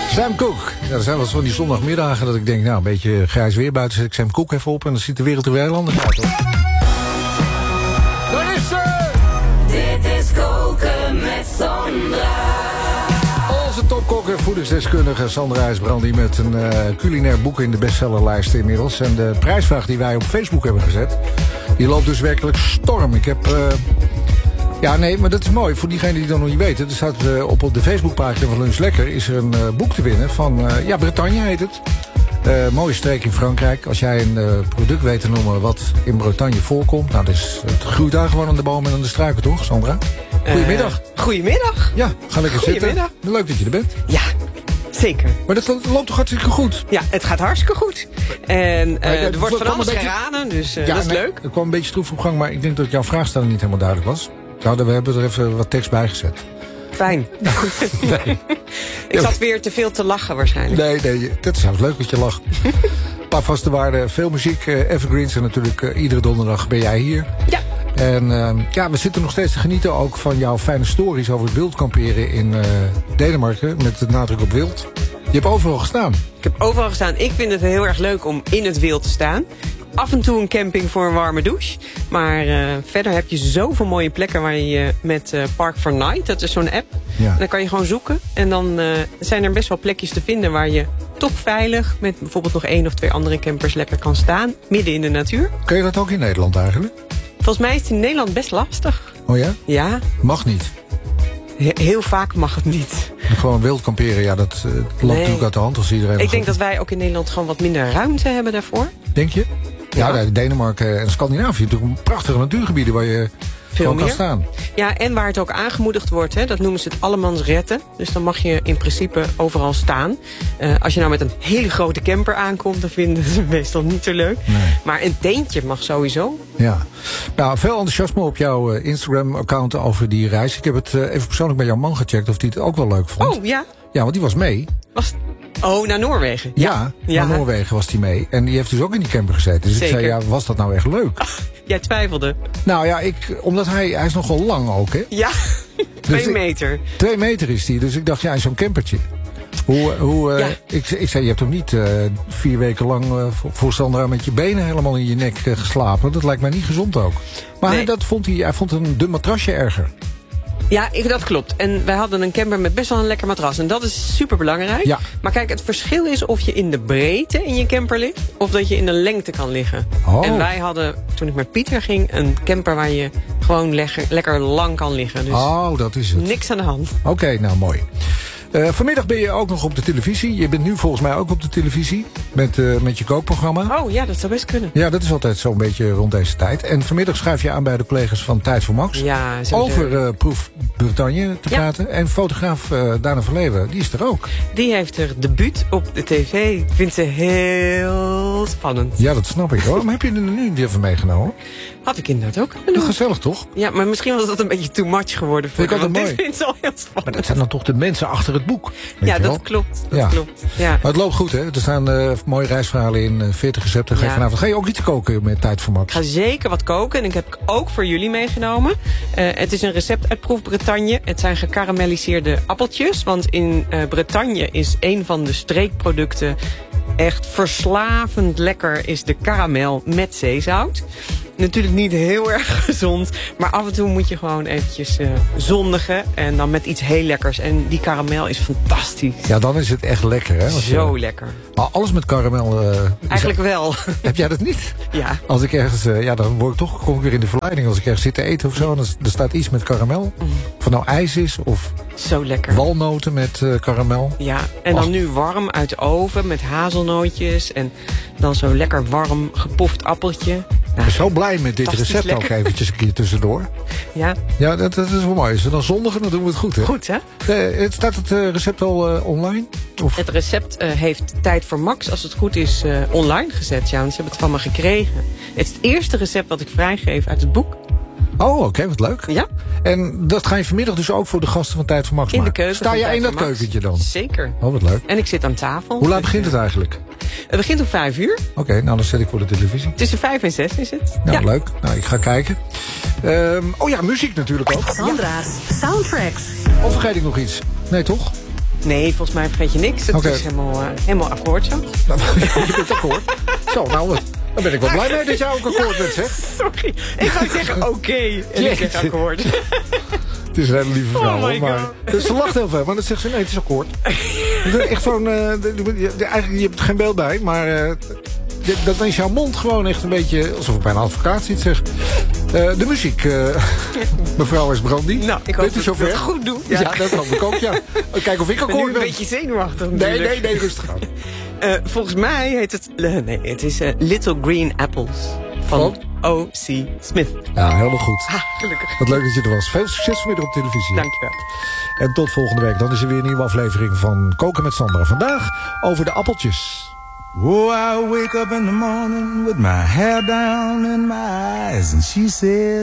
Sam Cooke. Ja, er zijn wel eens van die zondagmiddagen dat ik denk, nou, een beetje grijs weer buiten, zet ik Sam Cooke even op en dan ziet de wereld er weer heel anders uit, hoor. Daar is ze! Dit is Koken met Sandra. Onze topkok en voedingsdeskundige Sandra IJsbrandi met een culinair boek in de bestsellerlijst inmiddels. En de prijsvraag die wij op Facebook hebben gezet, die loopt dus werkelijk storm. Ik heb... Ja, nee, maar dat is mooi. Voor diegenen die het nog niet weten. Er staat op de Facebookpagina van Lunch Lekker is er een boek te winnen van... Bretagne heet het. Mooie streek in Frankrijk. Als jij een product weet te noemen wat in Bretagne voorkomt... Nou, dus, het groeit daar gewoon aan de bomen en aan de struiken, toch, Sandra? Goedemiddag. Goedemiddag. Ja, ga lekker zitten. Leuk dat je er bent. Ja, zeker. Maar dat loopt toch hartstikke goed? Ja, het gaat hartstikke goed. En er wordt van alles geraden, dus dat is leuk. Er kwam een beetje stroef op gang, maar ik denk dat jouw vraagstelling niet helemaal duidelijk was. Nou, we hebben er even wat tekst bij gezet. Fijn. Nee. Ik zat weer te veel te lachen waarschijnlijk. Nee, dat is juist leuk dat je lacht. Een paar vaste waarden, veel muziek, evergreens en natuurlijk iedere donderdag ben jij hier. Ja. En we zitten nog steeds te genieten ook van jouw fijne stories over het wildkamperen in Denemarken. Met de nadruk op wild. Je hebt overal gestaan. Ik heb overal gestaan. Ik vind het heel erg leuk om in het wild te staan. Af en toe een camping voor een warme douche. Maar verder heb je zoveel mooie plekken waar je met Park for Night, dat is zo'n app. Ja. En dan kan je gewoon zoeken. En dan zijn er best wel plekjes te vinden waar je toch veilig met bijvoorbeeld nog 1 of 2 andere campers lekker kan staan. Midden in de natuur. Kun je dat ook in Nederland eigenlijk? Volgens mij is het in Nederland best lastig. Oh ja? Ja. Mag niet. Heel vaak mag het niet. Gewoon wild kamperen, ja, dat loopt natuurlijk uit de hand als iedereen... Ik denk dat wij ook in Nederland gewoon wat minder ruimte hebben daarvoor. Denk je? Ja, Denemarken en Scandinavië natuurlijk prachtige natuurgebieden waar je gewoon kan staan. Ja, en waar het ook aangemoedigd wordt, hè, dat noemen ze het allemans retten. Dus dan mag je in principe overal staan. Als je nou met een hele grote camper aankomt, dan vinden ze het meestal niet zo leuk. Nee. Maar een tentje mag sowieso. Ja. Nou, veel enthousiasme op jouw Instagram-account over die reis. Ik heb het even persoonlijk bij jouw man gecheckt of hij het ook wel leuk vond. Oh, ja? Ja, want die was mee. Naar Noorwegen? Ja, naar Noorwegen was hij mee. En die heeft dus ook in die camper gezeten. Dus zeker. Ik zei, ja, was dat nou echt leuk? Jij twijfelde. Nou ja, omdat hij is nogal lang ook, hè? Ja, 2 meter. 2 meter is hij, dus ik dacht, ja, in zo'n campertje. Ik zei, je hebt toch niet 4 weken lang voor Sandra met je benen helemaal in je nek geslapen? Dat lijkt mij niet gezond ook. Maar nee. hij vond een dun matrasje erger. Ja, dat klopt. En wij hadden een camper met best wel een lekker matras. En dat is super belangrijk. Ja. Maar kijk, het verschil is of je in de breedte in je camper ligt, of dat je in de lengte kan liggen. Oh. En wij hadden, toen ik met Pieter ging, een camper waar je gewoon lekker lang kan liggen. Dus dat is het. Niks aan de hand. Oké, nou mooi. Vanmiddag ben je ook nog op de televisie. Je bent nu volgens mij ook op de televisie met je kookprogramma. Oh ja, dat zou best kunnen. Ja, dat is altijd zo'n beetje rond deze tijd. En vanmiddag schuif je aan bij de collega's van Tijd voor Max. Ja, over Proef Bretagne te praten. En fotograaf Dana van Leeuwen, die is er ook. Die heeft er debuut op de tv. Ik vind ze heel spannend. Ja, dat snap ik hoor. Maar heb je er nu niet even meegenomen? Had ik inderdaad ook. Gezellig toch? Ja, maar misschien was dat een beetje too much geworden voor me. Dit vind ik al heel spannend. Maar dat zijn dan toch de mensen achter het boek? Ja, dat klopt. Klopt. Ja. Maar het loopt goed, hè? Er staan mooie reisverhalen in, 40 recepten. Vanavond ga je ook iets koken met Tijd voor Max? Ik ga zeker wat koken en ik heb ook voor jullie meegenomen. Het is een recept uit Proef Bretagne. Het zijn gekarameliseerde appeltjes. Want in Bretagne is een van de streekproducten echt verslavend lekker is de karamel met zeezout. Natuurlijk niet heel erg gezond, maar af en toe moet je gewoon eventjes zondigen en dan met iets heel lekkers. En die karamel is fantastisch. Ja, dan is het echt lekker, hè? Zo lekker. Maar alles met karamel... Eigenlijk wel. Heb jij dat niet? Ja. Als ik ergens... dan kom ik weer in de verleiding. Als ik ergens zit te eten of zo, en er staat iets met karamel. Of het nou ijs is of... Zo lekker. Walnoten met karamel. Ja, en dan nu warm uit de oven met hazelnootjes. En dan zo lekker warm gepoft appeltje. Nou, ik ben zo blij met dit recept lekker. Ook eventjes een keer tussendoor. Ja. Ja, dat is wel mooi. Als we dan zondigen, dan doen we het goed, hè? Goed, hè? Staat het recept al online? Of? Het recept heeft Tijd voor Max, als het goed is, online gezet. Ja, want ze hebben het van me gekregen. Het is het eerste recept wat ik vrijgeef uit het boek. Oh, oké, wat leuk. Ja. En dat ga je vanmiddag dus ook voor de gasten van Tijd voor Max in maken? De keuken. Sta jij in dat keukentje dan? Zeker. Oh, wat leuk. En ik zit aan tafel. Hoe laat begint het eigenlijk? Het begint om 5:00. Oké, nou dan zet ik voor de televisie. Tussen 5 en 6 is het. Nou, leuk. Nou, ik ga kijken. Muziek natuurlijk ook. Sandra's Soundtracks. Of vergeet ik nog iets? Nee, toch? Nee, volgens mij vergeet je niks. Het is helemaal akkoord zo. Nou, je bent akkoord. Zo, nou, dan ben ik wel blij mee dat jij ook akkoord bent, zeg. Sorry, ik ga zeggen oké. En ik zeg akkoord. Het is een hele lieve vrouw, maar... Dus ze lacht heel veel, maar dan zegt ze, nee, het is akkoord. Echt zo'n... eigenlijk, je hebt er geen beeld bij, maar... dat is jouw mond gewoon echt een beetje... alsof ik bij een advocaat zit, zeg. De muziek, mevrouw Esbrandi. Nou, ik hoop dat ik het goed doe. Ja, dat hoop ik ook, ja. Kijk of ik akkoord ben. Nu een beetje zenuwachtig Nee, rustig aan. Volgens mij heet het... het is Little Green Apples. Van O.C. Smith. Ja, helemaal goed. Gelukkig. Wat leuk dat je er was. Veel succes vanmiddag op televisie. Dankjewel. En tot volgende week. Dan is er weer een nieuwe aflevering van Koken met Sandra. Vandaag over de appeltjes. Oh, I wake up in the morning with my hair down in my eyes and she says